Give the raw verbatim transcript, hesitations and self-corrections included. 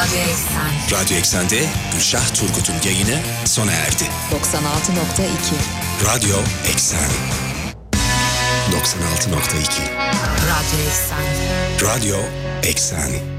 Radyo Eksen. Radyo Eksen'de Gülşah Turgut'un yayını sona erdi. doksan altı nokta iki. Radyo Eksen. doksan altı nokta iki. Radyo Eksen. Radyo Eksen.